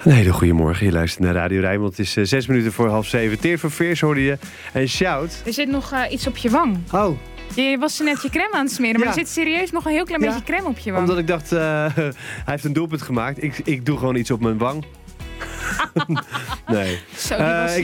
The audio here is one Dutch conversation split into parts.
Een hele goede morgen. Je luistert naar Radio Rijnmond. Het is 6 minuten voor 6:30. Teer van Veers hoorde je. En Shout. Er zit nog iets op je wang. Oh. Je was net je crème aan het smeren, maar er zit serieus nog een heel klein beetje crème op je wang. Omdat ik dacht, hij heeft een doelpunt gemaakt. Ik doe gewoon iets op mijn wang. Nee. Zo,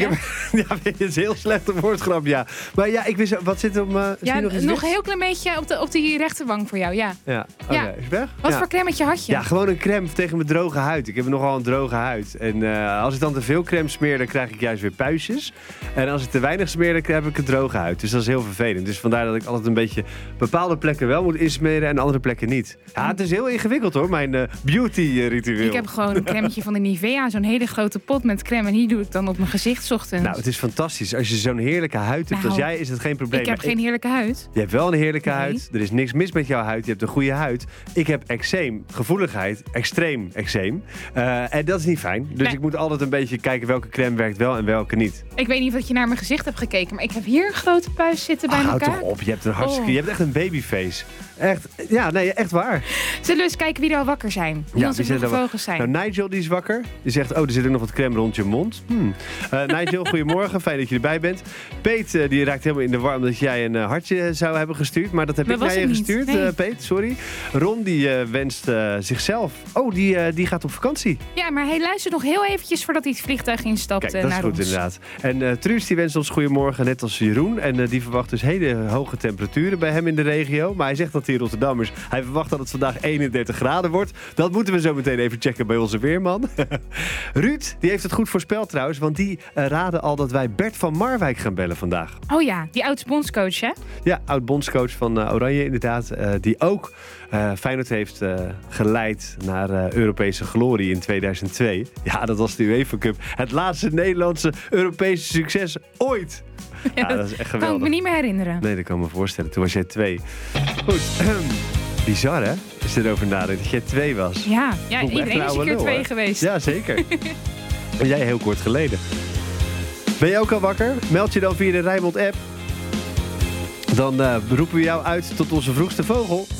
het is een heel slechte woordgrap, ja. Maar ja, ik wist, wat zit er om... nog een heel klein beetje op die rechterwang voor jou, ja. Ja, oké. Is het weg? Wat voor crèmetje had je? Ja, gewoon een crème tegen mijn droge huid. Ik heb nogal een droge huid. En als ik dan te veel crème smeer, dan krijg ik juist weer puistjes. En als ik te weinig smeer, dan heb ik een droge huid. Dus dat is heel vervelend. Dus vandaar dat ik altijd een beetje bepaalde plekken wel moet insmeren en andere plekken niet. Ja, het is heel ingewikkeld hoor, mijn beauty-ritueel. Ik heb gewoon een crèmetje van de Nivea, zo'n hele grote pot met crème. En die doe ik dan op mijn gezicht 's ochtends. Nou, het is fantastisch. Als je zo'n heerlijke huid hebt als jij, is het geen probleem. Ik heb geen heerlijke huid. Je hebt wel een heerlijke huid. Er is niks mis met jouw huid. Je hebt een goede huid. Ik heb eczeem, gevoeligheid, extreem eczeem. En dat is niet fijn. Dus ik moet altijd een beetje kijken welke crème werkt wel en welke niet. Ik weet niet of je naar mijn gezicht hebt gekeken, maar ik heb hier een grote puis zitten bij elkaar. Houd toch op. Je hebt een hartstikke... Je hebt echt een babyface. Echt, ja, nee, echt waar. Zullen we eens kijken wie er al wakker zijn? Wie onze vogels zijn. Nou, Nigel die is wakker. Die zegt, er zit ook nog wat crème rond je mond. Nigel, goedemorgen. Fijn dat je erbij bent. Peet, die raakt helemaal in de war omdat jij een hartje zou hebben gestuurd. Maar dat heb ik naar je gestuurd, nee. Peet, sorry. Ron, die wenst zichzelf... die gaat op vakantie. Ja, maar hij luistert nog heel eventjes voordat hij het vliegtuig instapt. Kijk, dat is goed inderdaad. En Truus, die wenst ons goedemorgen, net als Jeroen. En die verwacht dus hele hoge temperaturen bij hem in de regio. Maar hij zegt dat hij in Rotterdam is. Hij verwacht dat het vandaag 31 graden wordt. Dat moeten we zo meteen even checken bij onze weerman. Ruud, die heeft het goed voorspeld trouwens. Want die raadde al dat wij Bert van Marwijk gaan bellen vandaag. Oh ja, die oud-bondscoach hè? Ja, oud-bondscoach van Oranje inderdaad. Die ook Feyenoord heeft geleid naar Europese glorie in 2002. Ja, dat was de UEFA Cup. Het laatste Nederlandse Europese succes ooit. Ja, dat is echt geweldig. Kan ik me niet meer herinneren. Nee, dat kan ik me voorstellen. Toen was jij 2. Goed. Bizar, hè? Als je erover nadenkt dat jij 2 was. Ja, iedereen is een keer 2 geweest. Ja, zeker. En jij heel kort geleden. Ben je ook al wakker? Meld je dan via de Rijnmond app. Dan roepen we jou uit tot onze vroegste vogel.